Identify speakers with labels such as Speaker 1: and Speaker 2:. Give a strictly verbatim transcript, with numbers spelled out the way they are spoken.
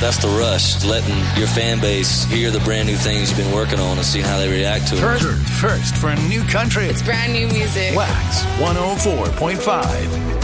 Speaker 1: that's the rush, letting your fan base hear the brand new things you've been working on and see how they react to it.
Speaker 2: First, first for new country.
Speaker 3: It's brand new music.
Speaker 2: Wax one oh four point five.